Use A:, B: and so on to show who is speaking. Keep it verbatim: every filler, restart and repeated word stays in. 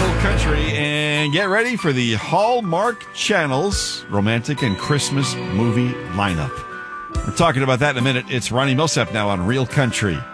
A: Real Country, and get ready for the Hallmark Channel's romantic and Christmas movie lineup. We're talking about that in a minute. It's Ronnie Millsap now on Real Country.